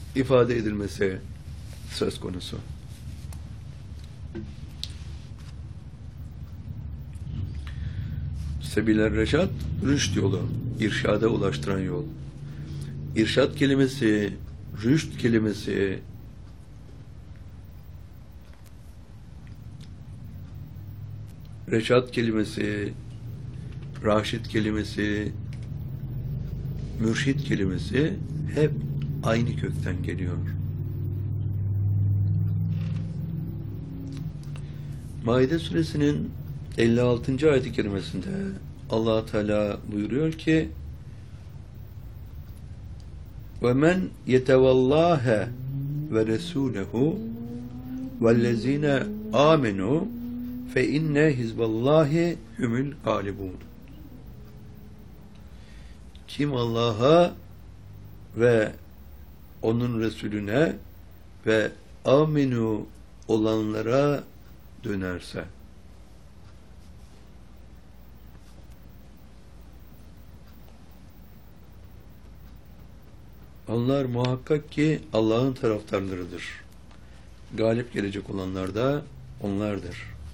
ifade edilmesi söz konusu. Sebil-i Reşad, rüşt yolu, irşada ulaştıran yol. İrşad kelimesi, rüşt kelimesi, reşad kelimesi, raşid kelimesi, mürşid kelimesi hep aynı kökten geliyor. Maide suresinin 56. ayet-i kerimesinde Allah Teala buyuruyor ki: "Ve men yetevallaha ve resuluhu vellezine amenu fe inne hizballahi humul galibun." Kim Allah'a ve onun Resulüne ve aminu olanlara dönerse, onlar muhakkak ki Allah'ın taraftarlarıdır. Galip gelecek olanlar da onlardır.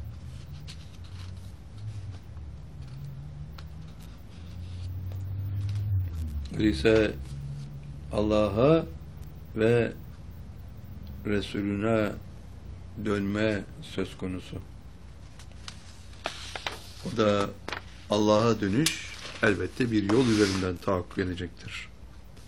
Öyleyse Allah'a ve Resulüne dönme söz konusu. O da Allah'a dönüş elbette bir yol üzerinden tahakkuk edecektir.